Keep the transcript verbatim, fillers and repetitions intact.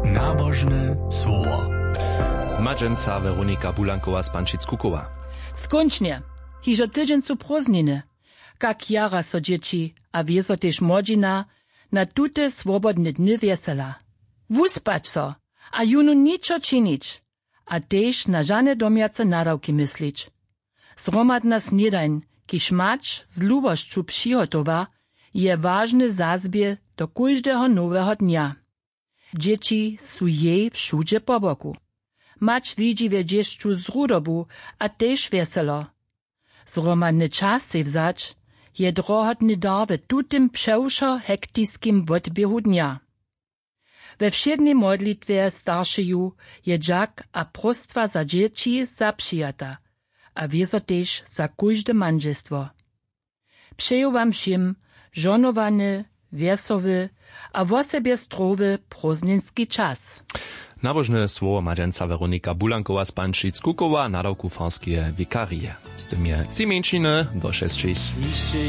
Nabożne słowo. Madženca Weronika Bulankowa z Pančic-Kukowa. Skończnie. Hižo tydzień su prózdniny. Kak jara so dzieci, a wieso też młodzina, na tute swobodne dny wiesela. Wuspać so, a junu niczo czynić, a też na żane domiace nadawki myslić. Zromadna sniedań, kiż mać z luboszczu przygotowa, je ważny zazbier do każdego nowego dnia. Dzieci su jej wszudzie po boku. Mać widzi we dzieszczu z rudobu, a też weselo. Zromadny czas se wzać, je drohotny dar w tutym przewszo hektiskim odbiehu dnia. We wszednej modlitwie starszeju je dżak a prostwa za dzieci zapřijata, a wieso też za każde mężestwo. Přeju wam všim żonowany, wesowy, a w sobie zdrowy prózdninski czas. Nabożne słowo Madženca Weronika Bulankowa z Pančic-Kukowa, nadawku franskie wikarie. Z tym je trzy mieńczyny do sześciu.